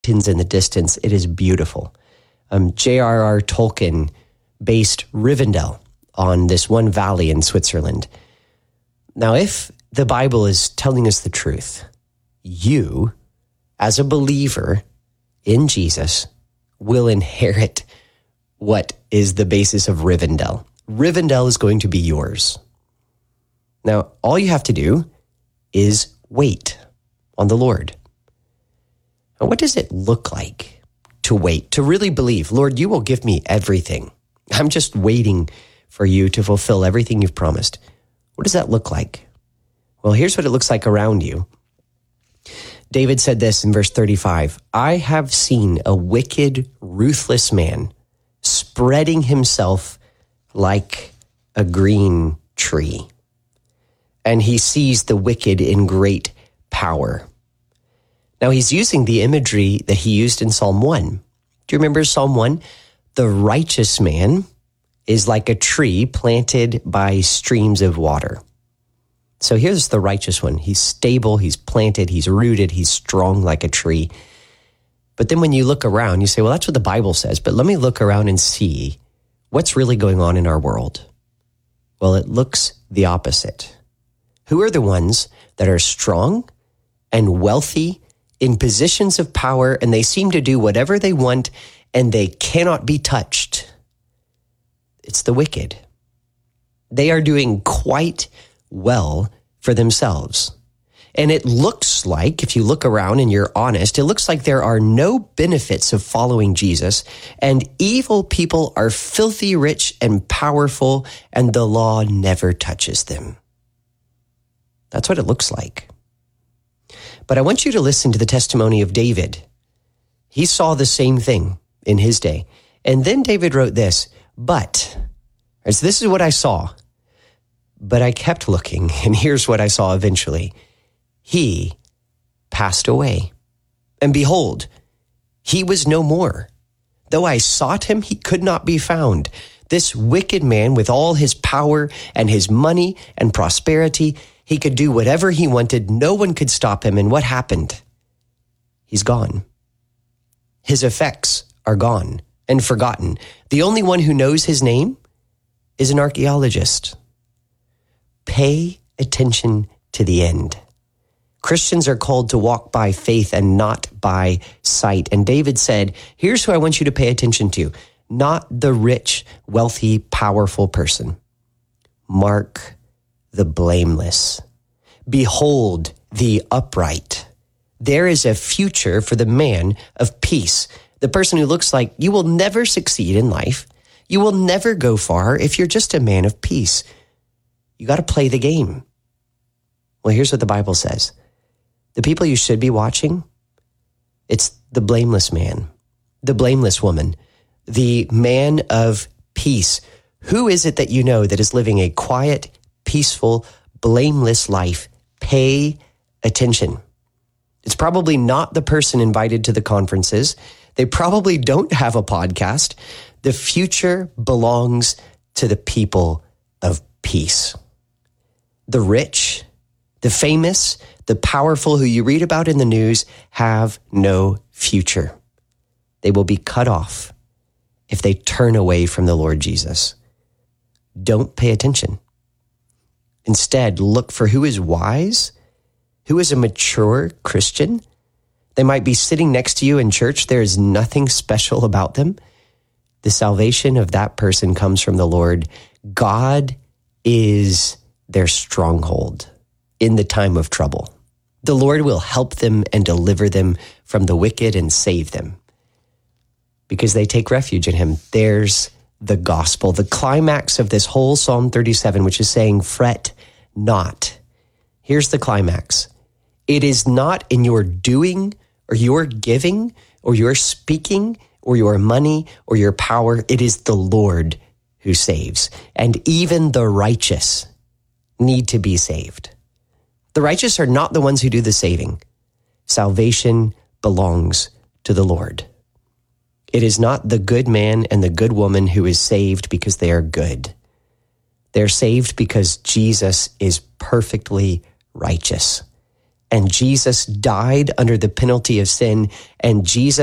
in the distance. It is beautiful. J.R.R. Tolkien based Rivendell on this one valley in Switzerland. Now, if the Bible is telling us the truth, you, as a believer in Jesus, will inherit what is the basis of Rivendell. Rivendell is going to be yours. Now, all you have to do is wait on the Lord. Now, what does it look like to wait, to really believe, Lord, you will give me everything. I'm just waiting for you to fulfill everything you've promised. What does that look like? Well, here's what it looks like around you. David said this in verse 35, I have seen a wicked, ruthless man spreading himself like a green tree, and he sees the wicked in great power. Now, he's using the imagery that he used in Psalm 1. Do you remember Psalm 1? The righteous man is like a tree planted by streams of water. So here's the righteous one. He's stable, he's planted, he's rooted, he's strong like a tree. But then when you look around, you say, well, that's what the Bible says, but let me look around and see what's really going on in our world. Well, it looks the opposite. Who are the ones that are strong and wealthy in positions of power, and they seem to do whatever they want, and they cannot be touched? It's the wicked. They are doing quite well for themselves. And it looks like, if you look around and you're honest, it looks like there are no benefits of following Jesus, and evil people are filthy rich and powerful, and the law never touches them. That's what it looks like. But I want you to listen to the testimony of David. He saw the same thing in his day. And then David wrote this, but, so this is what I saw, but I kept looking, and here's what I saw eventually. He passed away, and behold, he was no more. Though I sought him, he could not be found. This wicked man, with all his power and his money and prosperity, he could do whatever he wanted. No one could stop him. And what happened? He's gone. His effects are gone and forgotten. The only one who knows his name is an archaeologist. Pay attention to the end. Christians are called to walk by faith and not by sight. And David said, here's who I want you to pay attention to. Not the rich, wealthy, powerful person. Mark the blameless. Behold the upright. There is a future for the man of peace. The person who looks like you will never succeed in life. You will never go far if you're just a man of peace. You got to play the game. Well, here's what the Bible says. The people you should be watching, it's the blameless man, the blameless woman, the man of peace. Who is it that you know that is living a quiet, peaceful, blameless life? Pay attention. It's probably not the person invited to the conferences. They probably don't have a podcast. The future belongs to the people of peace. The rich, the famous, the powerful who you read about in the news have no future. They will be cut off if they turn away from the Lord Jesus. Don't pay attention. Instead, look for who is wise, who is a mature Christian. They might be sitting next to you in church. There is nothing special about them. The salvation of that person comes from the Lord. God is their stronghold in the time of trouble. The Lord will help them and deliver them from the wicked and save them because they take refuge in him. There's the gospel, the climax of this whole Psalm 37, which is saying, fret not. Here's the climax. It is not in your doing or your giving or your speaking or your money or your power. It is the Lord who saves. And even the righteous need to be saved. The righteous are not the ones who do the saving. Salvation belongs to the Lord. It is not the good man and the good woman who is saved because they are good. They're saved because Jesus is perfectly righteous. and Jesus died under the penalty of sin, and Jesus